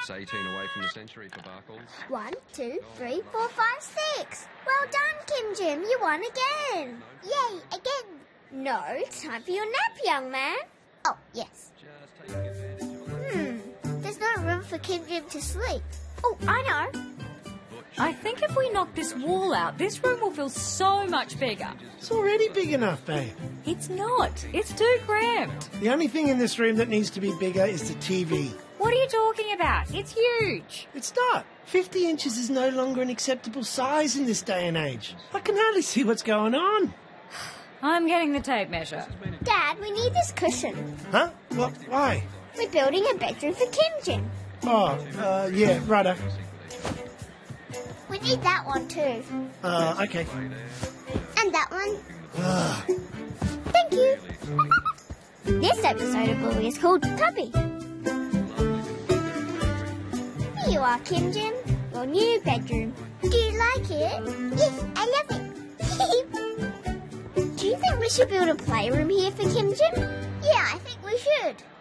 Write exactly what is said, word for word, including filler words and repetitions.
That's eighteen away from the century for Barkles. One, two, three, four, five, six. Well done, Kim Jim. You won again. Yay, again. No, it's time for your nap, young man. Oh, yes. Just taking advantage of it. Hmm, there's no room for Kim Jim to sleep. Oh, I know. I think if we knock this wall out, this room will feel so much bigger. It's already big enough, babe. It's not. It's too cramped. The only thing in this room that needs to be bigger is the T V. What are you talking about? It's huge. It's not. fifty inches is no longer an acceptable size in this day and age. I can hardly see what's going on. I'm getting the tape measure. Dad, we need this cushion. Huh? What? Why? We're building a bedroom for Kim Jim. Oh, uh, yeah, righto. We need that one too. Uh, okay. And that one. Ugh. Thank you. This episode of Bluey is called Tubby. Here you are, Kim Jim. Your new bedroom. Do you like it? Yes, I love it. Do you think we should build a playroom here for Kim Jim? Yeah, I think we should.